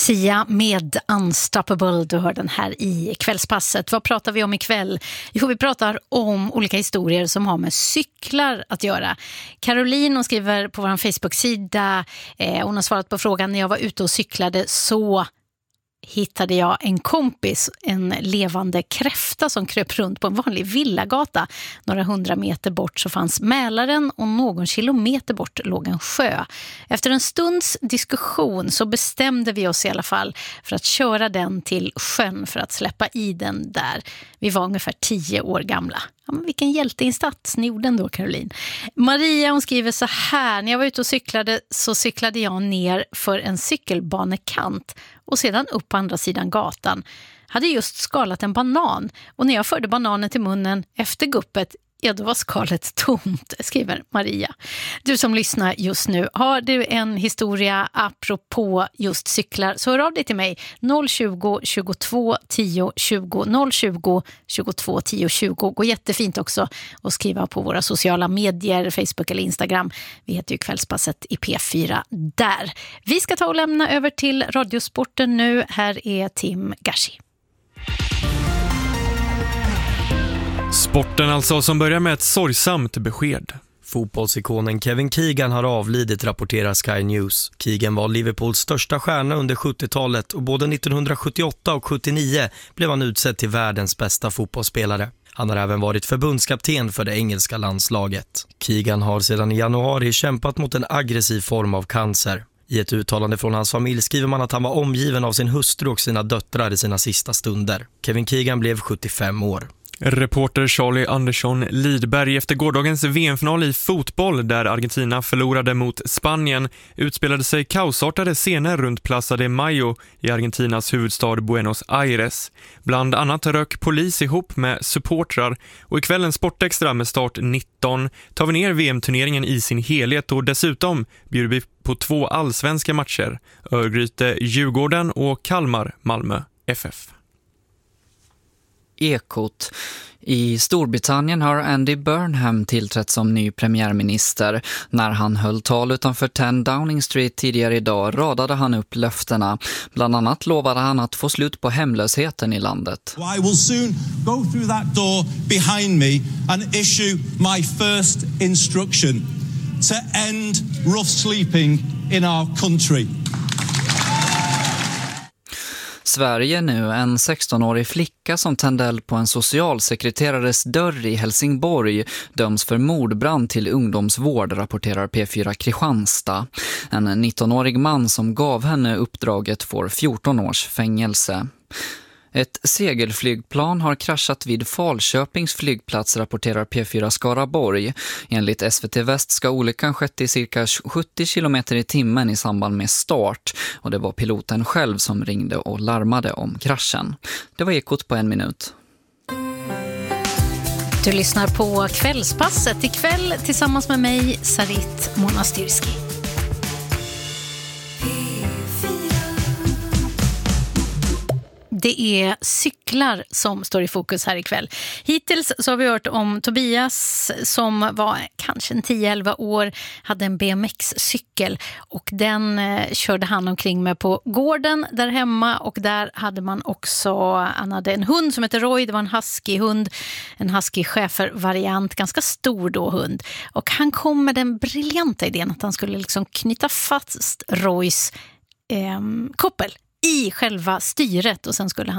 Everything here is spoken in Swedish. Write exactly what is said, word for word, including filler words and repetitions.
Sia med Unstoppable, du hör den här i kvällspasset. Vad pratar vi om ikväll? Jo, vi pratar om olika historier som har med cyklar att göra. Caroline, hon skriver på vår Facebook-sida, eh, hon har svarat på frågan: när jag var ute och cyklade så hittade jag en kompis, en levande kräfta som kröp runt på en vanlig villagata. Några hundra meter bort så fanns Mälaren och någon kilometer bort låg en sjö. Efter en stunds diskussion så bestämde vi oss i alla fall för att köra den till sjön för att släppa i den där. Vi var ungefär tio år gamla. Ja, men vilken hjälteinsats ni gjorde ändå, Caroline. Maria, hon skriver så här: när jag var ute och cyklade så cyklade jag ner för en cykelbanekant och sedan upp på andra sidan gatan. Hade just skalat en banan och när jag förde bananen till munnen efter guppet, ja, då var skalet tomt, skriver Maria. Du som lyssnar just nu, har du en historia apropå just cyklar så hör av dig till mig noll tjugo, tjugotvå, tio, tjugo, noll tjugo, tjugotvå, tio, tjugo. Går jättefint också att skriva på våra sociala medier, Facebook eller Instagram. Vi heter ju Kvällspasset i P fyra där. Vi ska ta och lämna över till Radiosporten nu. Här är Tim Gashi. Sporten alltså, som börjar med ett sorgsamt besked. Fotbollsikonen Kevin Keegan har avlidit, rapporterar Sky News. Keegan var Liverpools största stjärna under sjuttiotalet och både nittonhundrasjuttioåtta och sjuttionio blev han utsedd till världens bästa fotbollsspelare. Han har även varit förbundskapten för det engelska landslaget. Keegan har sedan i januari kämpat mot en aggressiv form av cancer. I ett uttalande från hans familj skriver man att han var omgiven av sin hustru och sina döttrar i sina sista stunder. Kevin Keegan blev sjuttiofem år. Reporter Charlie Andersson Lidberg. Efter gårdagens V M-final i fotboll där Argentina förlorade mot Spanien utspelade sig kaosartade scener runt Plaza de Mayo i Argentinas huvudstad Buenos Aires. Bland annat rök polis ihop med supportrar och i kvällens Sportextra med start nitton tar vi ner V M-turneringen i sin helhet och dessutom bjuder vi på två allsvenska matcher: Örgryte Djurgården och Kalmar Malmö F F. Ekot. I Storbritannien har Andy Burnham tillträtt som ny premiärminister. När han höll tal utanför tio Downing Street tidigare idag radade han upp löftena. Bland annat lovade han att få slut på hemlösheten i landet. I will soon go through that door behind me and issue my first instruction to end rough sleeping in our country. Sverige nu. En sextonårig flicka som tände eld på en socialsekreterares dörr i Helsingborg döms för mordbrand till ungdomsvård, rapporterar P fyra Kristianstad. En nittonårig man som gav henne uppdraget får fjorton års fängelse. Ett segelflygplan har kraschat vid Falköpings flygplats, rapporterar P fyra Skaraborg. Enligt S V T Väst ska olyckan skett i cirka sjuttio kilometer i timmen i samband med start. Och det var piloten själv som ringde och larmade om kraschen. Det var Ekot på en minut. Du lyssnar på Kvällspasset ikväll tillsammans med mig, Sarit Monastyrski. Det är cyklar som står i fokus här ikväll. Hittills så har vi hört om Tobias som var kanske en tio elva år, hade en B M X-cykel och den eh, körde han omkring med på gården där hemma, och där hade man också, han hade en hund som heter Roy, det var en husky-hund, en husky-schäfer-variant, ganska stor då hund, och han kom med den briljanta idén att han skulle liksom knyta fast Roys eh, koppel i själva styret och sen skulle han